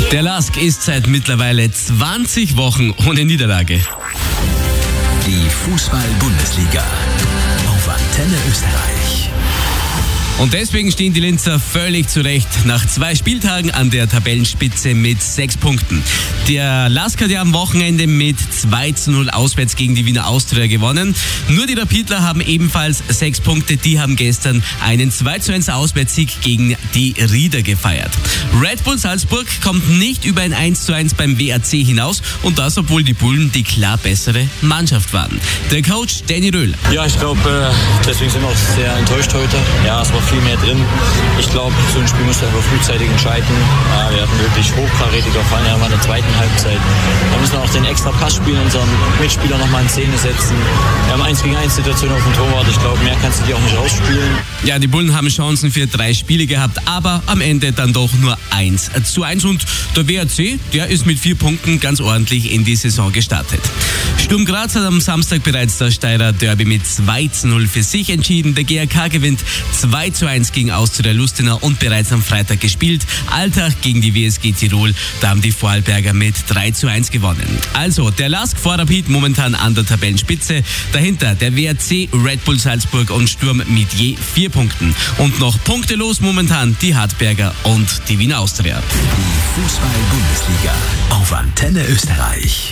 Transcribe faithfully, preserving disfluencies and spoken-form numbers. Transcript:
Der Lask ist seit mittlerweile zwanzig Wochen ohne Niederlage. Die Fußball-Bundesliga auf Antenne Österreich. Und deswegen stehen die Linzer völlig zurecht nach zwei Spieltagen an der Tabellenspitze mit sechs Punkten. Der Lask hat ja am Wochenende mit zwei zu null auswärts gegen die Wiener Austria gewonnen. Nur die Rapidler haben ebenfalls sechs Punkte. Die haben gestern einen zwei zu eins Auswärtssieg gegen die Rieder gefeiert. Red Bull Salzburg kommt nicht über ein eins zu eins beim W A C hinaus. Und das, obwohl die Bullen die klar bessere Mannschaft waren. Der Coach Danny Röhl. Ja, ich glaube, deswegen sind wir auch sehr enttäuscht heute. Ja, es war viel mehr drin. Ich glaube, so ein Spiel musste einfach frühzeitig entscheiden. Ja, wir hatten wirklich hochkarätige Fallen in der zweiten Halbzeit. Da müssen wir auch den extra Pass spielen, unseren Mitspieler nochmal in Szene setzen. Wir haben eins gegen eins Situation auf dem Torwart. Ich glaube, mehr kannst du dir auch nicht rausspielen. Ja, die Bullen haben Chancen für drei Spiele gehabt, aber am Ende dann doch nur eins zu eins. Und der W A C, der ist mit vier Punkten ganz ordentlich in die Saison gestartet. Sturm Graz hat am Samstag bereits das Steirer Derby mit zwei zu null für sich entschieden. Der G A K gewinnt zwei zu eins gegen Austria Lustenau und bereits am Freitag gespielt. Alltag gegen die W S G Tirol, da haben die Vorarlberger mit drei zu eins gewonnen. Also, der Lask vor Rapid momentan an der Tabellenspitze. Dahinter der W A C, Red Bull Salzburg und Sturm mit je vier Punkten. Und noch punktelos momentan die Hartberger und die Wiener Austria. Die Fußball-Bundesliga auf Antenne Österreich.